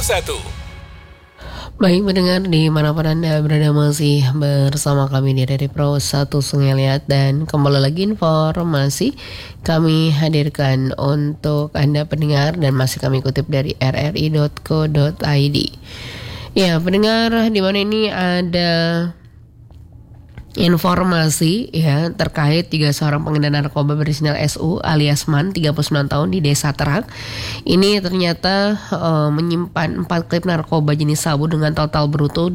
Baik mendengar dimanapun Anda berada, masih bersama kami di Radio Pro 1 Sungai Liat. Dan kembali lagi informasi kami hadirkan untuk Anda pendengar, dan masih kami kutip dari rri.co.id. Ya pendengar, di mana ini ada informasi ya terkait 3 seorang pengedar narkoba berinisial SU alias Man 39 tahun di Desa Terak. Ini ternyata menyimpan 4 klip narkoba jenis sabu dengan total bruto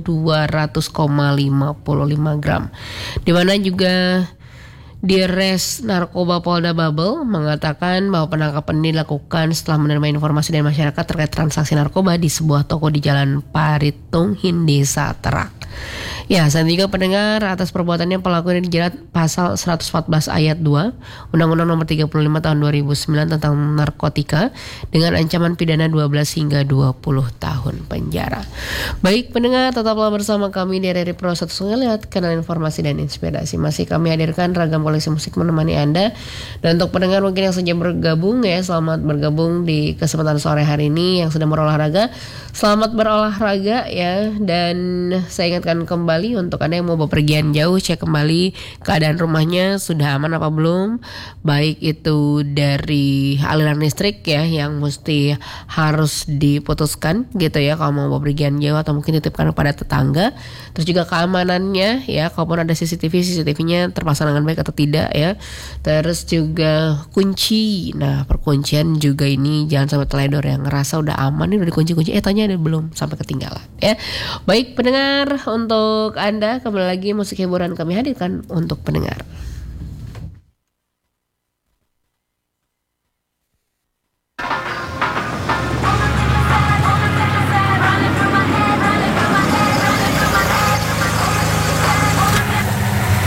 200,55 gram. Di mana juga Dirres Narkoba Polda Babel mengatakan bahwa penangkapan ini dilakukan setelah menerima informasi dari masyarakat terkait transaksi narkoba di sebuah toko di Jalan Paritunghin, Desa Terak. Ya, saat juga pendengar, atas perbuatannya pelaku ini dijerat pasal 114 ayat 2 Undang-Undang Nomor 35 Tahun 2009 tentang narkotika dengan ancaman pidana 12 hingga 20 tahun penjara. Baik pendengar, tetaplah bersama kami di RRI Pro 1 Sungai Liat, kanal informasi dan inspirasi. Masih kami hadirkan ragam koleksi musik menemani Anda. Dan untuk pendengar mungkin yang saja bergabung ya, selamat bergabung di kesempatan sore hari ini. Yang sedang berolahraga, selamat berolahraga ya. Dan saya ingatkan kembali untuk Anda yang mau bepergian jauh, cek kembali keadaan rumahnya sudah aman apa belum, baik itu dari aliran listrik ya yang mesti harus diputuskan gitu ya kalau mau bepergian jauh, atau mungkin dititipkan kepada tetangga. Terus juga keamanannya ya, kalaupun ada CCTV-nya terpasang dengan baik atau tidak ya. Terus juga kunci, nah perkuncian juga ini jangan sampai teledor ya, ngerasa udah aman nih udah dikunci-kunci, tanya ada belum, sampai ketinggalan ya. Baik pendengar, untuk Anda kembali lagi musik hiburan kami hadirkan untuk pendengar.